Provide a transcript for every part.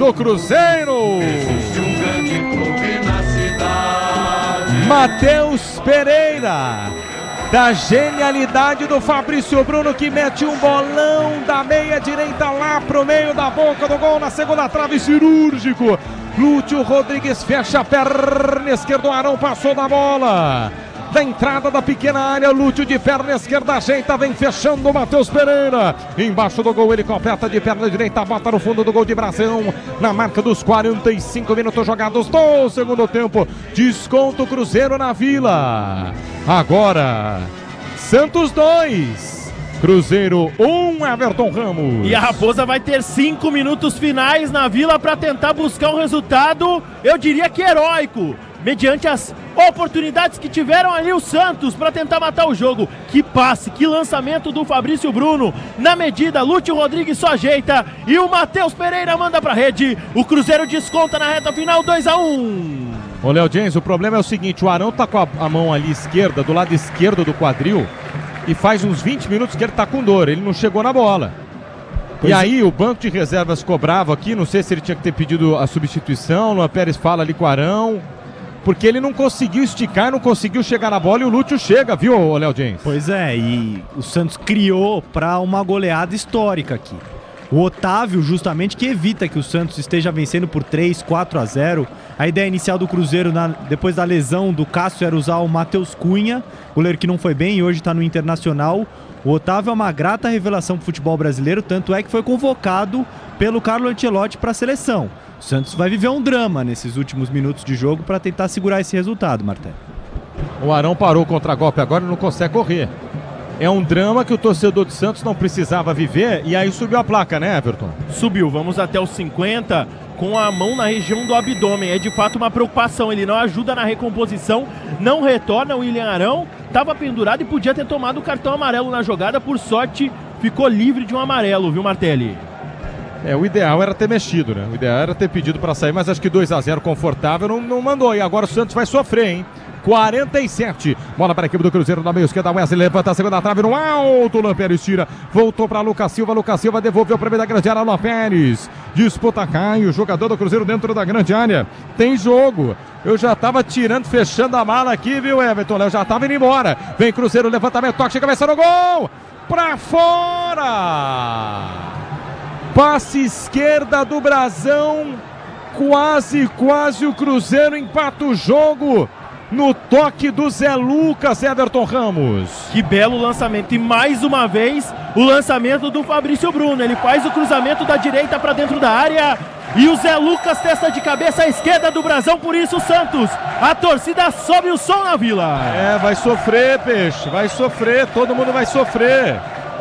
do Cruzeiro. Matheus Pereira, da genialidade do Fabrício Bruno, que mete um bolão da meia direita lá pro meio da boca do gol, na segunda trave, cirúrgico. Lúcio Rodrigues fecha a perna esquerda, o Arão passou da bola. Da entrada da pequena área, Lúcio de perna esquerda ajeita, vem fechando o Matheus Pereira. Embaixo do gol, ele completa de perna direita, bota no fundo do gol de Brasão. Na marca dos 45 minutos jogados do segundo tempo. Desconto o Cruzeiro na Vila. Agora, Santos 2. Cruzeiro 1, Everton Ramos. E a Raposa vai ter 5 minutos finais na Vila para tentar buscar um resultado, eu diria que heróico, mediante as oportunidades que tiveram ali o Santos para tentar matar o jogo. Que passe, que lançamento do Fabrício Bruno. Na medida, Lúcio Rodrigues só ajeita e o Matheus Pereira manda para a rede. O Cruzeiro desconta na reta final, 2-1. Ô, Léo James, o problema é o seguinte, o Arão tá com a mão ali esquerda, do lado esquerdo do quadril, e faz uns 20 minutos que ele tá com dor, ele não chegou na bola. Pois e aí o banco de reservas cobrava aqui, não sei se ele tinha que ter pedido a substituição, Luan Pérez fala ali com o Arão, porque ele não conseguiu esticar, não conseguiu chegar na bola e o Lúcio chega, viu, Léo James? Pois é, e o Santos criou para uma goleada histórica aqui. O Otávio, justamente, que evita que o Santos esteja vencendo por 3-4-0. A ideia inicial do Cruzeiro, depois da lesão do Cássio, era usar o Matheus Cunha, goleiro que não foi bem e hoje está no Internacional. O Otávio é uma grata revelação pro futebol brasileiro, tanto é que foi convocado pelo Carlo Ancelotti para a seleção. O Santos vai viver um drama nesses últimos minutos de jogo para tentar segurar esse resultado, Martelo. O Arão parou o contragolpe agora e não consegue correr. É um drama que o torcedor do Santos não precisava viver e aí subiu a placa, né, Everton? Subiu, vamos até os 50 com a mão na região do abdômen. É de fato uma preocupação, ele não ajuda na recomposição, não retorna. O William Arão estava pendurado e podia ter tomado o cartão amarelo na jogada, por sorte ficou livre de um amarelo, viu, Martelli? O ideal era ter mexido, né? O ideal era ter pedido para sair, mas acho que 2-0 confortável não mandou. E agora o Santos vai sofrer, hein? 47, bola para a equipe do Cruzeiro na meia esquerda, Wesley levanta a segunda trave no alto, Luan Pérez tira, voltou para Lucas Silva devolveu para o meio da grande área, Luan Pérez, disputa Caio, jogador do Cruzeiro dentro da grande área, tem jogo, eu já tava tirando, fechando a mala aqui, viu, Everton, eu já tava indo embora, vem Cruzeiro, levantamento, toque, chega, cabeça no gol, pra fora, passe esquerda do Brasão, quase o Cruzeiro empata o jogo, no toque do Zé Lucas, Everton Ramos. Que belo lançamento. E mais uma vez o lançamento do Fabrício Bruno. Ele faz o cruzamento da direita para dentro da área. E o Zé Lucas testa de cabeça à esquerda do Brasão. Por isso o Santos, a torcida sobe o som na Vila. Vai sofrer, peixe. Vai sofrer. Todo mundo vai sofrer.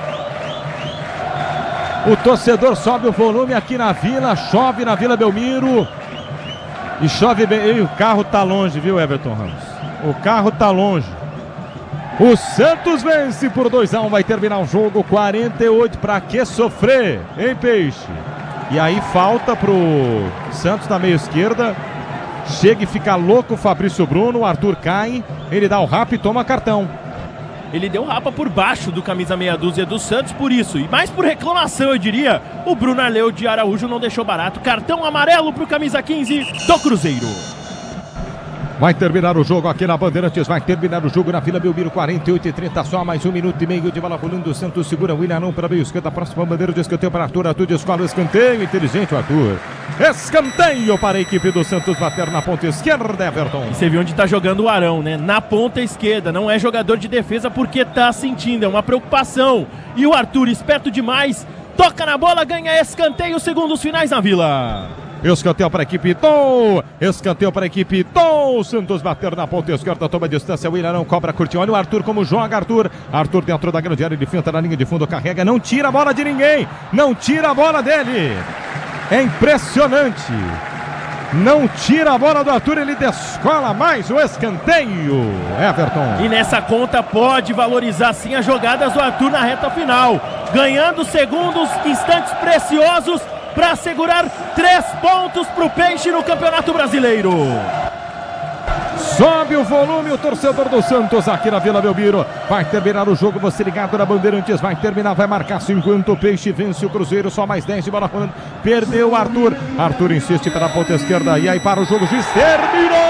O torcedor sobe o volume aqui na Vila. Chove na Vila Belmiro. E chove bem, e o carro tá longe, viu, Everton Ramos? O carro tá longe. O Santos vence por 2-1, vai terminar o jogo, 48, pra que sofrer, hein, Peixe? E aí falta pro Santos na meia esquerda, chega e fica louco o Fabrício Bruno, o Arthur cai, ele dá o rapa e toma cartão. Ele deu rapa por baixo do camisa meia dúzia do Santos, por isso, e mais por reclamação, eu diria. O Bruno Arleu de Araújo não deixou barato. Cartão amarelo pro camisa 15 do Cruzeiro. Vai terminar o jogo aqui na Bandeirantes, vai terminar o jogo na Vila Belmiro, 48-30, só mais 1 minuto e meio de bola rolando. O Santos segura o William Arão para meio esquerda, próxima bandeira de escanteio para Arthur descola o escanteio, inteligente o Arthur. Escanteio para a equipe do Santos, bater na ponta esquerda, Everton. E você viu onde está jogando o Arão, né? Na ponta esquerda, não é jogador de defesa porque tá sentindo, é uma preocupação. E o Arthur, esperto demais, toca na bola, ganha escanteio, segundos finais na Vila. Escanteio para a equipe do escanteio para a equipe do Santos, bater na ponta esquerda, toma distância, o William não cobra, curtiu, olha o Arthur como joga, Arthur dentro da grande área, ele finta na linha de fundo, carrega, não tira a bola de ninguém, não tira a bola dele, é impressionante, não tira a bola do Arthur, ele descola mais o escanteio, Everton. E nessa conta pode valorizar sim as jogadas do Arthur na reta final, ganhando segundos, instantes preciosos, para assegurar 3 pontos para o Peixe no Campeonato Brasileiro. Sobe o volume, o torcedor do Santos aqui na Vila Belmiro. Vai terminar o jogo, você ligado na Bandeirantes. Vai terminar, vai marcar 50. O Peixe vence o Cruzeiro, só mais 10 de bola rolando. Perdeu o Arthur. Arthur insiste pela ponta esquerda. E aí para o jogo, juiz terminou!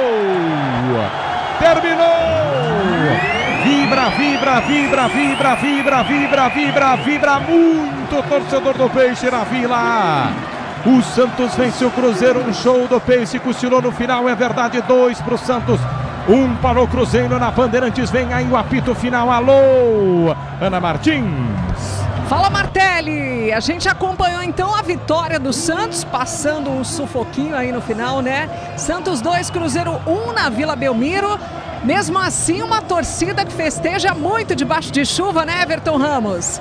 Vibra, vibra, vibra, vibra, vibra, vibra, vibra, vibra muito, torcedor do Peixe na Vila. O Santos vence o Cruzeiro, um show do Peixe, cochilou no final, é verdade, 2 para o Santos, 1 para o Cruzeiro na Bandeirantes, vem aí o apito final, alô, Ana Martins. Fala, Martelli, a gente acompanhou então a vitória do Santos, passando um sufoquinho aí no final, né? Santos 2, Cruzeiro 1 na Vila Belmiro, mesmo assim uma torcida que festeja muito debaixo de chuva, né, Everton Ramos?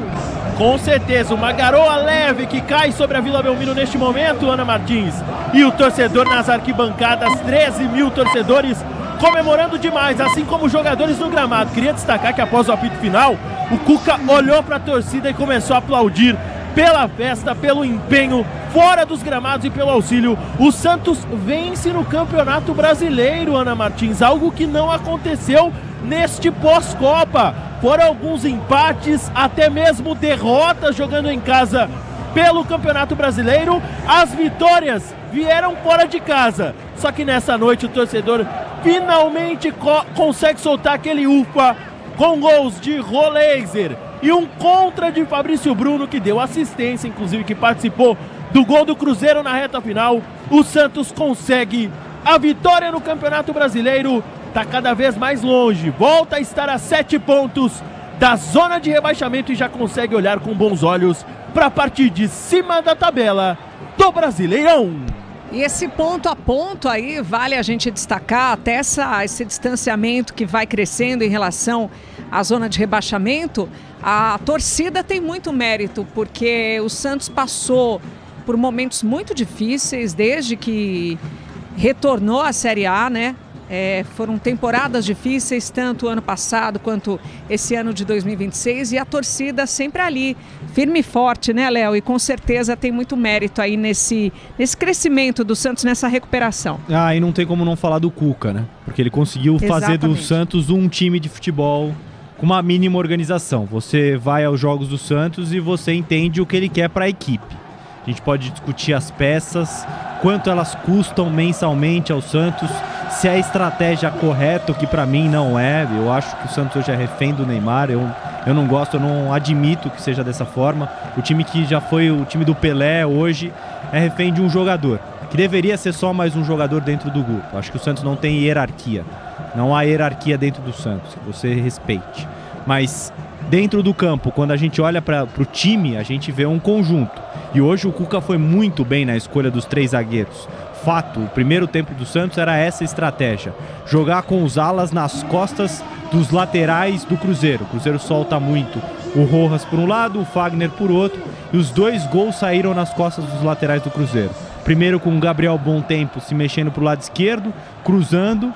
Com certeza, uma garoa leve que cai sobre a Vila Belmiro neste momento, Ana Martins. E o torcedor nas arquibancadas, 13 mil torcedores comemorando demais, assim como os jogadores no gramado. Queria destacar que após o apito final, o Cuca olhou para a torcida e começou a aplaudir pela festa, pelo empenho, fora dos gramados e pelo auxílio. O Santos vence no Campeonato Brasileiro, Ana Martins, algo que não aconteceu neste pós-Copa. Foram alguns empates, até mesmo derrotas jogando em casa pelo Campeonato Brasileiro. As vitórias vieram fora de casa. Só que nessa noite o torcedor finalmente consegue soltar aquele ufa com gols de Roleiser e um contra de Fabrício Bruno, que deu assistência, inclusive, que participou do gol do Cruzeiro na reta final. O Santos consegue a vitória no Campeonato Brasileiro. Está cada vez mais longe, volta a estar a 7 pontos da zona de rebaixamento e já consegue olhar com bons olhos para a parte de cima da tabela do Brasileirão. E esse ponto a ponto aí, vale a gente destacar até esse distanciamento que vai crescendo em relação à zona de rebaixamento. A torcida tem muito mérito, porque o Santos passou por momentos muito difíceis desde que retornou à Série A, né? Foram temporadas difíceis, tanto ano passado quanto esse ano de 2026, e a torcida sempre ali, firme e forte, né, Léo? E com certeza tem muito mérito aí nesse crescimento do Santos, nessa recuperação. E não tem como não falar do Cuca, né? Porque ele conseguiu fazer do Santos um time de futebol com uma mínima organização. Você vai aos jogos do Santos e você entende o que ele quer para a equipe. A gente pode discutir as peças, quanto elas custam mensalmente ao Santos, se é a estratégia correta, o que para mim não é. Eu acho que o Santos hoje é refém do Neymar, eu não gosto, eu não admito que seja dessa forma. O time que já foi o time do Pelé hoje é refém de um jogador, que deveria ser só mais um jogador dentro do grupo. Acho que o Santos não tem hierarquia, não há hierarquia dentro do Santos, que você respeite. Mas dentro do campo, quando a gente olha para o time, a gente vê um conjunto. E hoje o Cuca foi muito bem na escolha dos 3 zagueiros. Fato, o primeiro tempo do Santos era essa estratégia. Jogar com os alas nas costas dos laterais do Cruzeiro. O Cruzeiro solta muito o Rojas por um lado, o Fagner por outro. E os 2 gols saíram nas costas dos laterais do Cruzeiro. Primeiro com o Gabriel Bom Tempo se mexendo para o lado esquerdo, cruzando,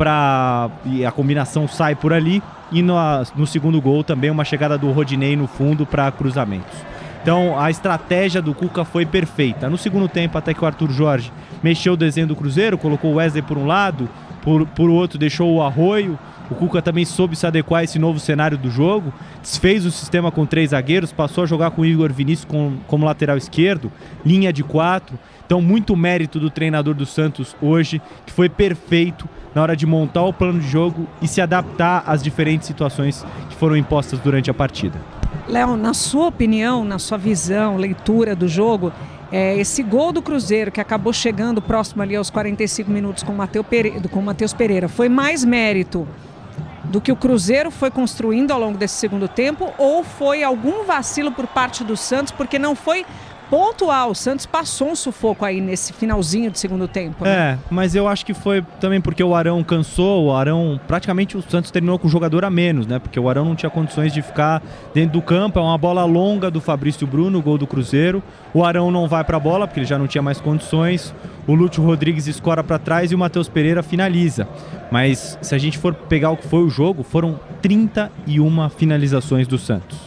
e a combinação sai por ali. E no segundo gol também uma chegada do Rodinei no fundo para cruzamentos. Então a estratégia do Cuca foi perfeita. No segundo tempo, até que o Arthur Jorge mexeu o desenho do Cruzeiro, colocou o Wesley por um lado, por outro deixou o Arroio. O Cuca também soube se adequar a esse novo cenário do jogo, desfez o sistema com 3 zagueiros, passou a jogar com o Igor Vinícius como lateral esquerdo, linha de 4. Então muito mérito do treinador do Santos hoje, que foi perfeito na hora de montar o plano de jogo e se adaptar às diferentes situações que foram impostas durante a partida. Léo, na sua opinião, na sua visão, leitura do jogo, esse gol do Cruzeiro, que acabou chegando próximo ali aos 45 minutos com o Matheus Pereira, foi mais mérito do que o Cruzeiro foi construindo ao longo desse segundo tempo, ou foi algum vacilo por parte do Santos, porque não foi pontual? O Santos passou um sufoco aí nesse finalzinho de segundo tempo, né? Mas eu acho que foi também porque o Arão cansou. Praticamente o Santos terminou com o jogador a menos, né? Porque o Arão não tinha condições de ficar dentro do campo. É uma bola longa do Fabrício Bruno, gol do Cruzeiro. O Arão não vai pra bola porque ele já não tinha mais condições. O Lúcio Rodrigues escora para trás e o Matheus Pereira finaliza. Mas se a gente for pegar o que foi o jogo, foram 31 finalizações do Santos.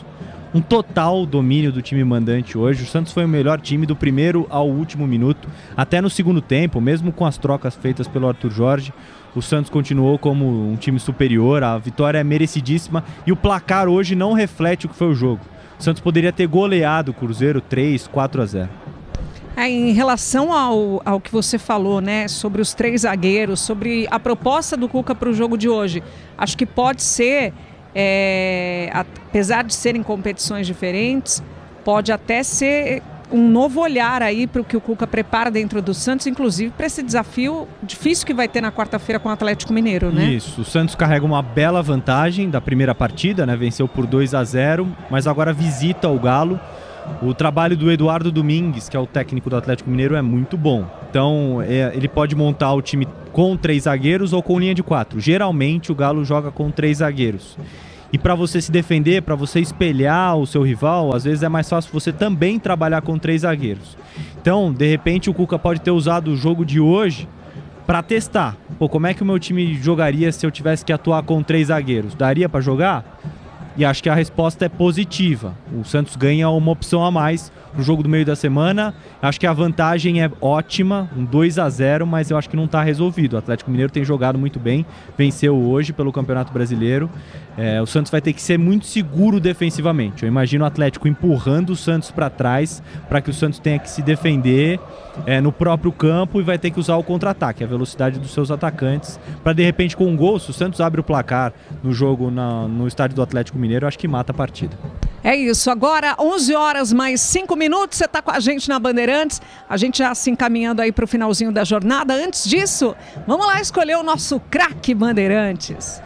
um total domínio do time mandante hoje. O Santos foi o melhor time do primeiro ao último minuto, até no segundo tempo, mesmo com as trocas feitas pelo Arthur Jorge. O Santos continuou como um time superior, a vitória é merecidíssima e o placar hoje não reflete o que foi o jogo. O Santos poderia ter goleado o Cruzeiro 3-4-0. Em relação ao que você falou, né, sobre os 3 zagueiros, sobre a proposta do Cuca para o jogo de hoje, acho que pode ser, apesar de serem competições diferentes, pode até ser um novo olhar aí para o que o Cuca prepara dentro do Santos, inclusive para esse desafio difícil que vai ter na quarta-feira com o Atlético Mineiro, né? Isso, o Santos carrega uma bela vantagem da primeira partida, né? Venceu por 2-0, mas agora visita o Galo. O trabalho do Eduardo Domingues, que é o técnico do Atlético Mineiro, é muito bom. Então, ele pode montar o time com 3 zagueiros ou com linha de 4. Geralmente, o Galo joga com 3 zagueiros. E para você se defender, para você espelhar o seu rival, às vezes é mais fácil você também trabalhar com 3 zagueiros. Então, de repente, o Cuca pode ter usado o jogo de hoje para testar. Pô, como é que o meu time jogaria se eu tivesse que atuar com 3 zagueiros? Daria para jogar? E acho que a resposta é positiva. O Santos ganha uma opção a mais pro jogo do meio da semana. Acho que a vantagem é ótima, um 2-0, mas eu acho que não está resolvido. O Atlético Mineiro tem jogado muito bem, venceu hoje pelo Campeonato Brasileiro. O Santos vai ter que ser muito seguro defensivamente. Eu imagino o Atlético empurrando o Santos para trás, para que o Santos tenha que se defender no próprio campo e vai ter que usar o contra-ataque, a velocidade dos seus atacantes, para de repente com um gol, se o Santos abre o placar no jogo no estádio do Atlético Mineiro, eu acho que mata a partida. É isso, agora 11 horas mais 5 minutos, você está com a gente na Bandeirantes, a gente já se encaminhando aí para o finalzinho da jornada. Antes disso, vamos lá escolher o nosso craque Bandeirantes.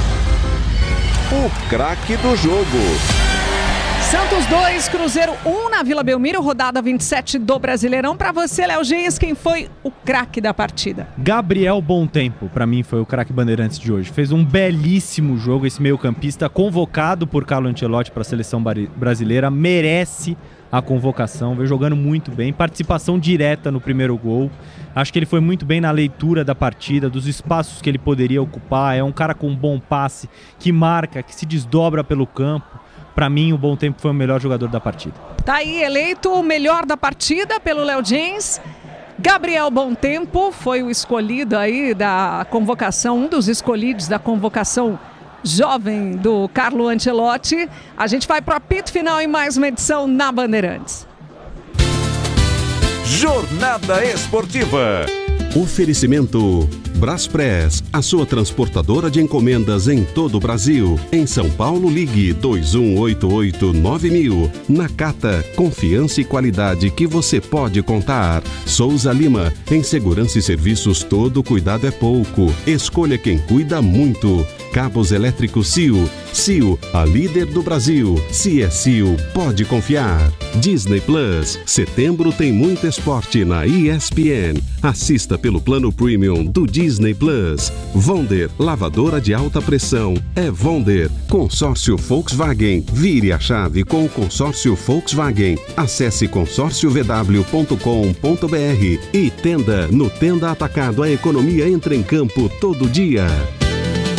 O craque do jogo. Santos 2, Cruzeiro 1 na Vila Belmiro, rodada 27 do Brasileirão. Para você, Léo Gins, quem foi o craque da partida? Gabriel Bom Tempo, para mim, foi o craque Bandeirantes de hoje. Fez um belíssimo jogo, esse meio-campista convocado por Carlo Ancelotti para a seleção brasileira, merece a convocação, veio jogando muito bem, participação direta no primeiro gol. Acho que ele foi muito bem na leitura da partida, dos espaços que ele poderia ocupar. É um cara com um bom passe, que marca, que se desdobra pelo campo. Para mim, o Bom Tempo foi o melhor jogador da partida. Tá aí eleito o melhor da partida pelo Léo Gins. Gabriel Bom Tempo foi o escolhido aí da convocação, um dos escolhidos da convocação jovem do Carlo Ancelotti. A gente vai pro apito final em mais uma edição na Bandeirantes. Jornada Esportiva. Oferecimento Braspress, a sua transportadora de encomendas em todo o Brasil. Em São Paulo, ligue 2188-9000. Nakata, confiança e qualidade que você pode contar. Souza Lima, em segurança e serviços todo cuidado é pouco. Escolha quem cuida muito. Cabos elétricos CIO. CIO, a líder do Brasil. Se é CIO, pode confiar. Disney Plus, setembro tem muito esporte na ESPN. Assista pelo plano premium do Disney Plus. Wonder, lavadora de alta pressão. É Wonder. Consórcio Volkswagen. Vire a chave com o consórcio Volkswagen. Acesse consórciovw.com.br. E Tenda. No Tenda Atacado, a economia entra em campo todo dia.